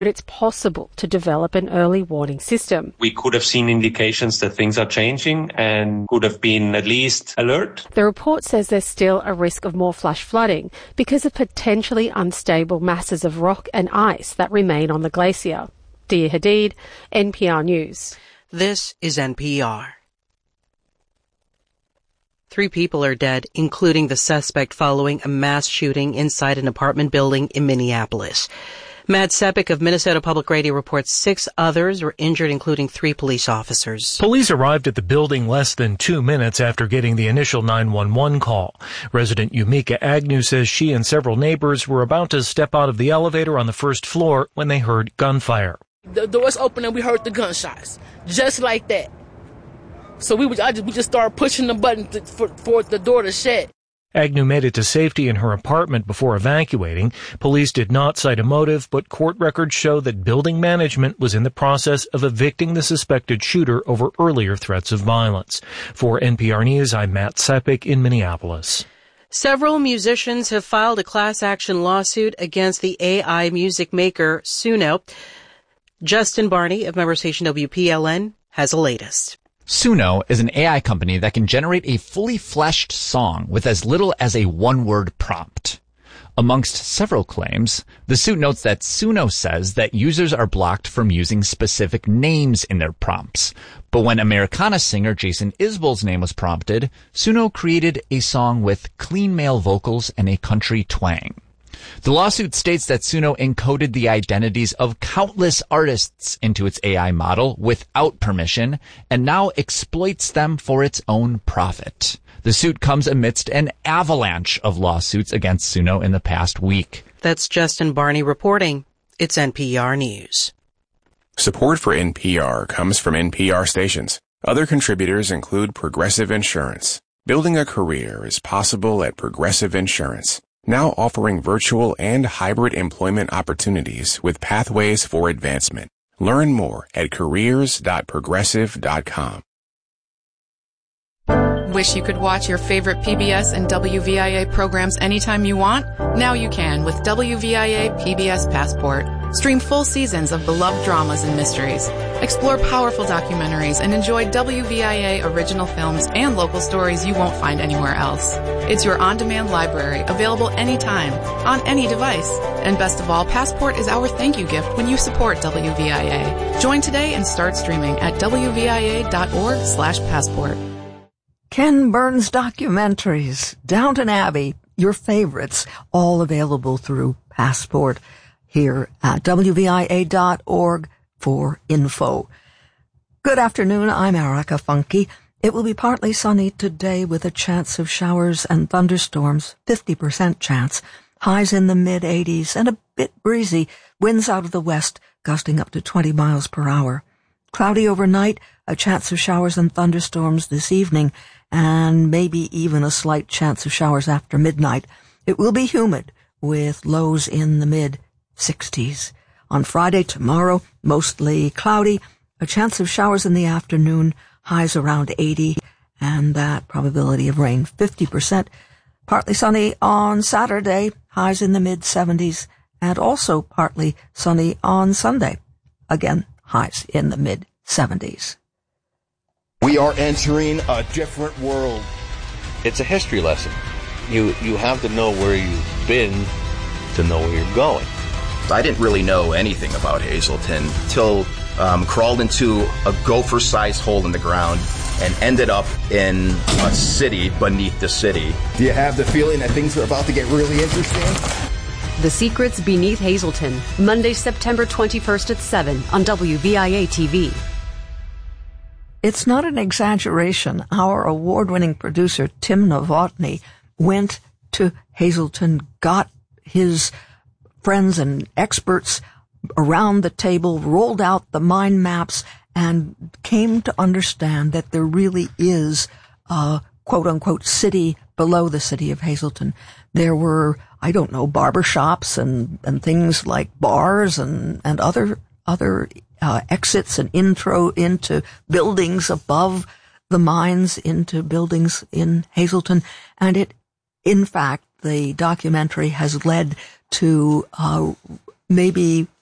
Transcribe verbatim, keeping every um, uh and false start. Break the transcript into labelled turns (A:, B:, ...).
A: it's possible to develop an early warning system.
B: We could have seen indications that things are changing and could have been at least alert.
A: The report says there's still a risk of more flash flooding because of potentially unstable masses of rock and ice that remain on the glacier. Dia Hadid, N P R News.
C: This is N P R. Three people are dead, including the suspect following a mass shooting inside an apartment building in Minneapolis. Matt Sepik of Minnesota Public Radio reports six others were injured, including three police officers.
D: Police arrived at the building less than two minutes after getting the initial nine one one call. Resident Yumika Agnew says she and several neighbors were about to step out of the elevator on the first floor when they heard gunfire.
E: The doors opened and we heard the gunshots, just like that. So we, I just, we just started pushing the button to, for, for the door to shut.
D: Agnew made it to safety in her apartment before evacuating. Police did not cite a motive, but court records show that building management was in the process of evicting the suspected shooter over earlier threats of violence. For N P R News, I'm Matt Sepik in Minneapolis.
C: Several musicians have filed a class action lawsuit against the A I music maker Suno. Justin Barney of member station W P L N has the latest.
F: Suno is an A I company that can generate a fully fleshed song with as little as a one-word prompt. Amongst several claims, the suit notes that Suno says that users are blocked from using specific names in their prompts. But when Americana singer Jason Isbell's name was prompted, Suno created a song with clean male vocals and a country twang. The lawsuit states that Suno encoded the identities of countless artists into its A I model without permission and now exploits them for its own profit. The suit comes amidst an avalanche of lawsuits against Suno in the past week.
C: That's Justin Barney reporting. It's N P R News.
G: Support for N P R comes from N P R stations. Other contributors include Progressive Insurance. Building a career is possible at Progressive Insurance, now offering virtual and hybrid employment opportunities with pathways for advancement. Learn more at careers dot progressive dot com.
H: Wish you could watch your favorite P B S and W V I A programs anytime you want? Now you can with W V I A P B S Passport. Stream full seasons of beloved dramas and mysteries. Explore powerful documentaries and enjoy W V I A original films and local stories you won't find anywhere else. It's your on-demand library, available anytime, on any device. And best of all, Passport is our thank you gift when you support W V I A. Join today and start streaming at W V I A dot org slash passport.
I: Ken Burns documentaries, Downton Abbey, your favorites, all available through Passport here at W V I A dot org for info. Good afternoon, I'm Erica Funke. It will be partly sunny today with a chance of showers and thunderstorms, fifty percent chance, highs in the mid eighties and a bit breezy, winds out of the west gusting up to twenty miles per hour. Cloudy overnight, a chance of showers and thunderstorms this evening, and maybe even a slight chance of showers after midnight. It will be humid with lows in the mid sixties. On Friday, tomorrow, mostly cloudy, a chance of showers in the afternoon, highs around eighty, and that probability of rain fifty percent. Partly sunny on Saturday, highs in the mid seventies, and also partly sunny on Sunday. Again, highs in the mid seventies.
J: We are entering a different world.
K: It's a history lesson. You you have to know where you've been to know where you're going.
J: I didn't really know anything about Hazleton till um, crawled into a gopher-sized hole in the ground and ended up in a city beneath the city.
L: Do you have the feeling that things are about to get really interesting?
M: The Secrets Beneath Hazleton, Monday, September twenty-first at seven on W V I A T V.
I: It's not an exaggeration. Our award-winning producer, Tim Novotny, went to Hazleton, got his friends and experts around the table, rolled out the mind maps, and came to understand that there really is a quote-unquote city below the city of Hazleton. There were, I don't know, barber shops and, and things like bars and, and other, other uh, exits and intro into buildings above the mines, into buildings in Hazleton. And it, in fact, the documentary has led to uh maybe